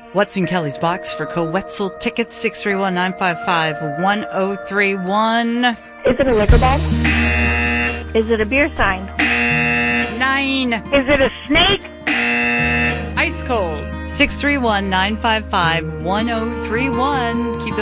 What's in Kelly's box for Coetzel tickets? 631-955-1031. Is it a liquor ball? Is it a beer sign? 9. Is it a snake? Ice cold. 631-955-1031. Keep it